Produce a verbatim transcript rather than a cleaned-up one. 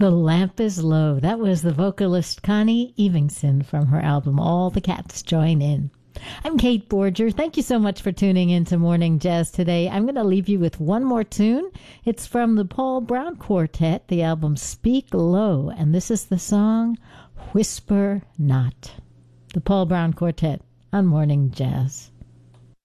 The Lamp is Low. That was the vocalist Connie Evingson from her album All the Cats Join In. I'm Kate Borger. Thank you so much for tuning in to Morning Jazz today. I'm going to leave you with one more tune. It's from the Paul Brown Quartet, the album Speak Low, and this is the song Whisper Not. The Paul Brown Quartet on Morning Jazz.